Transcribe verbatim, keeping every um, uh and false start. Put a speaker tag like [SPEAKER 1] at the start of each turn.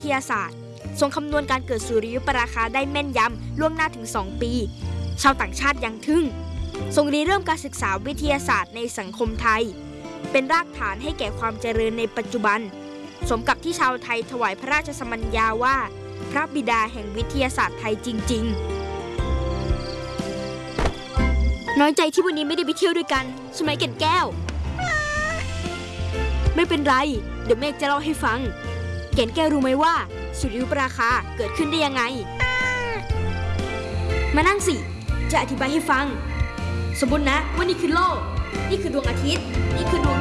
[SPEAKER 1] ทยาศาสตร์ทรงคำนวณการเกิดสุริยุปราคาได้แม่นยำล่วงหน้าถึงสองปีชาวต่างชาติยังทึ่งทรงริเริ่มการศึกษาวิทยาศาสตร์ในสังคมไทยเป็นรากฐานให้แก่ความเจริญในปัจจุบันสมกับที่ชาวไทยถวายพระราชสมัญญาว่าพระบิดาแห่งวิทยาศาสตร์ไทยจริงๆน้อยใจที่วันนี้ไม่ได้ไปเที่ยวด้วยกันใช่ไหมแก่นแก้วไม่เป็นไรเดี๋ยวเมฆจะเล่าให้ฟังแก่นแก้วรู้ไหมว่าสุริยุปราคาเกิดขึ้นได้ยังไงมานั่งสิจะอธิบายให้ฟังสมมตินะว่านี่คือโลกนี่คือดวงอาทิตย์นี่คือดวง